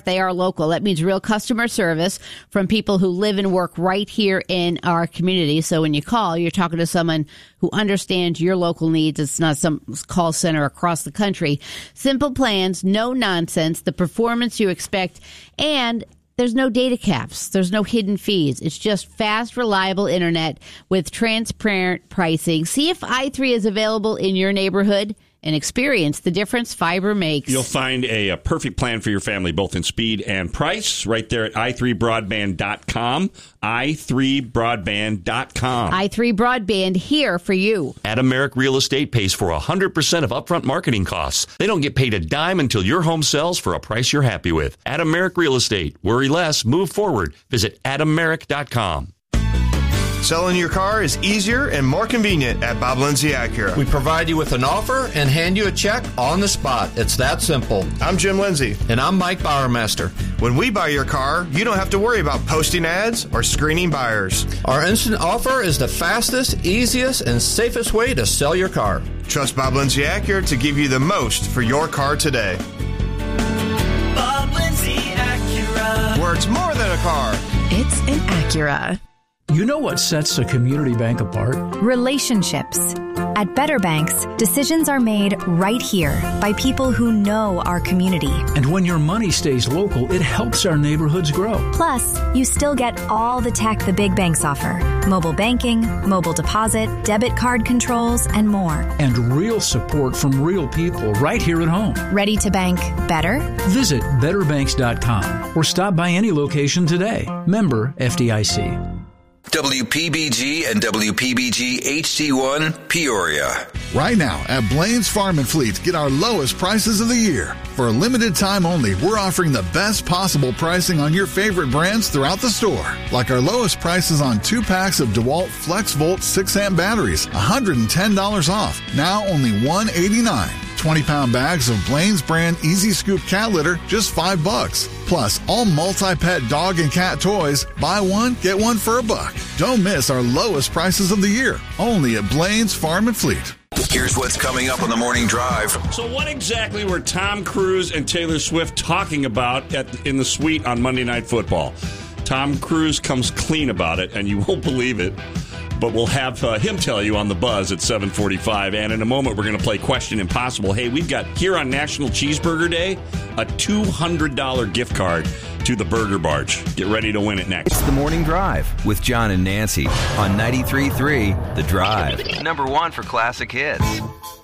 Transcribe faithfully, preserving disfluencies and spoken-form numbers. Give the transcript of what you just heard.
They are local. That means real customer service from people who live and work right here in our community. So when you call, you're talking to someone who understands your local needs. It's not some call center across the country. Simple plans, no nonsense, the performance you expect, and there's no data caps. There's no hidden fees. It's just fast, reliable internet with transparent pricing. See if i three is available in your neighborhood and experience the difference fiber makes. You'll find a, a perfect plan for your family, both in speed and price, right there at i three broadband dot com. i three broadband dot com. i three Broadband, here for you. Adameric Real Estate pays for one hundred percent of upfront marketing costs. They don't get paid a dime until your home sells for a price you're happy with. Adameric Real Estate. Worry less. Move forward. Visit adameric dot com. Selling your car is easier and more convenient at Bob Lindsay Acura. We provide you with an offer and hand you a check on the spot. It's that simple. I'm Jim Lindsay. And I'm Mike Bowermaster. When we buy your car, you don't have to worry about posting ads or screening buyers. Our instant offer is the fastest, easiest, and safest way to sell your car. Trust Bob Lindsay Acura to give you the most for your car today. Bob Lindsay Acura. Where it's more than a car. It's an Acura. You know what sets a community bank apart? Relationships. At Better Banks, decisions are made right here by people who know our community. And when your money stays local, it helps our neighborhoods grow. Plus, you still get all the tech the big banks offer. Mobile banking, mobile deposit, debit card controls, and more. And real support from real people right here at home. Ready to bank better? Visit better banks dot com or stop by any location today. Member F D I C. W P B G and W P B G H D one Peoria. Right now at Blaine's Farm and Fleet, get our lowest prices of the year. For a limited time only, we're offering the best possible pricing on your favorite brands throughout the store. Like our lowest prices on two packs of DeWalt FlexVolt six amp batteries, one hundred ten dollars off. Now only one hundred eighty-nine dollars. twenty pound bags of Blaine's brand Easy Scoop cat litter, just five bucks. Plus, all multi-pet dog and cat toys, buy one, get one for a buck. Don't miss our lowest prices of the year, only at Blaine's Farm and Fleet. Here's what's coming up on the Morning Drive. So what exactly were Tom Cruise and Taylor Swift talking about at, in the suite on Monday Night Football? Tom Cruise comes clean about it, and you won't believe it. But we'll have uh, him tell you on the Buzz at seven forty-five. And in a moment, we're going to play Question Impossible. Hey, we've got here on National Cheeseburger Day a two hundred dollars gift card to the Burger Barge. Get ready to win it next. It's the Morning Drive with John and Nancy on ninety-three point three The Drive. Number one for classic hits.